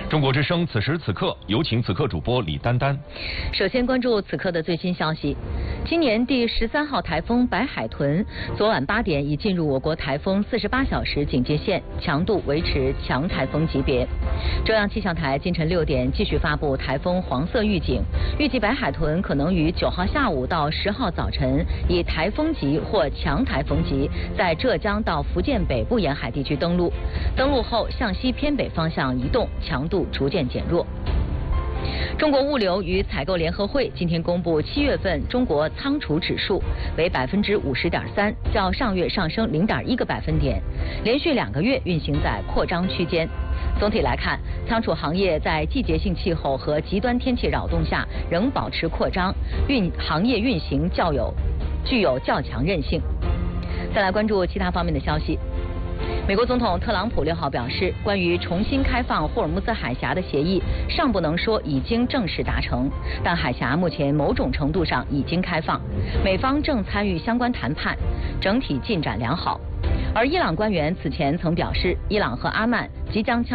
中国之声此时此刻，有请此刻主播李丹丹。 首先关注此刻的最新消息。今年第13号台风白海豚昨晚8点已进入我国台风48小时警戒线，强度维持强台风级别。中央气象台今晨6点继续发布台风黄色预警，预计白海豚可能于9号下午到10号早晨以台风级或强台风级在浙江到福建北部沿海地区登陆，登陆后向西偏北方向移动，强度逐渐减弱。中国物流与采购联合会今天公布7月份中国仓储指数为50.3%，较上月上升0.1个百分点，连续2个月运行在扩张区间。总体来看，仓储行业在季节性气候和极端天气扰动下仍保持扩张，行业运行具有较强韧性。再来关注其他方面的消息。美国总统特朗普6号表示，关于重新开放霍尔木兹海峡的协议尚不能说已经正式达成，但海峡目前某种程度上已经开放，美方正参与相关谈判，整体进展良好。而伊朗官员此前曾表示，伊朗和阿曼即将